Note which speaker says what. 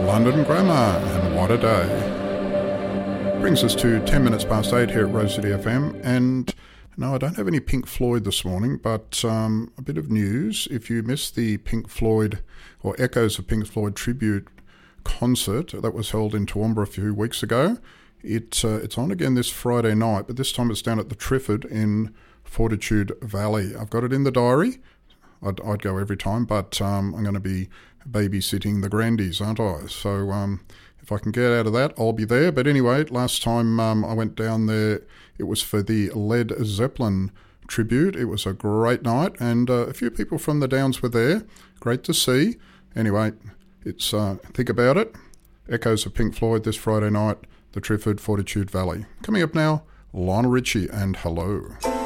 Speaker 1: London Grammar, and what a day. Brings us to 10 minutes past 8 here at Rose City FM, and no, I don't have any Pink Floyd this morning, but a bit of news. If you missed the Pink Floyd, or Echoes of Pink Floyd tribute concert that was held in Toowoomba a few weeks ago, it's on again this Friday night, but this time it's down at the Triffid in Fortitude Valley. I've got it in the diary. I'd go every time, but I'm going to be babysitting the Grandies, aren't I? So if I can get out of that, I'll be there. But anyway, last time I went down there, it was for the Led Zeppelin tribute. It was a great night, and a few people from the Downs were there. Great to see. Anyway, it's think about it. Echoes of Pink Floyd this Friday night, the Triffid, Fortitude Valley. Coming up now, Lionel Richie and Hello.